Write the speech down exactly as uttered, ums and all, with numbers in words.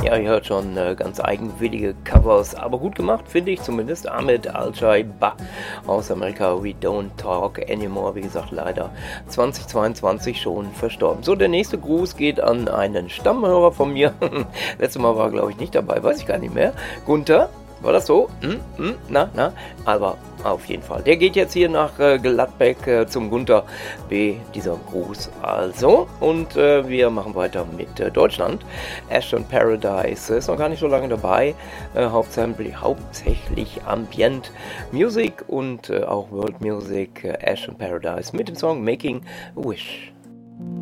Ja, ihr hört schon äh, ganz eigenwillige Covers, aber gut gemacht, finde ich zumindest. Ahmed Al-Shaiba aus Amerika, We Don't Talk Anymore, wie gesagt, leider zweitausendzweiundzwanzig schon verstorben. So, der nächste Gruß geht an einen Stammhörer von mir. Letztes Mal war er, glaube ich, nicht dabei, weiß ich gar nicht mehr. Gunther, war das so? Hm, hm, na, na, aber auf jeden Fall. Der geht jetzt hier nach äh, Gladbeck äh, zum Gunther B. Dieser Gruß also. Und äh, wir machen weiter mit äh, Deutschland. Ashton Paradise ist noch gar nicht so lange dabei. Äh, hauptsächlich, hauptsächlich Ambient Music und äh, auch World Music. Äh, Ashton Paradise mit dem Song Making a Wish.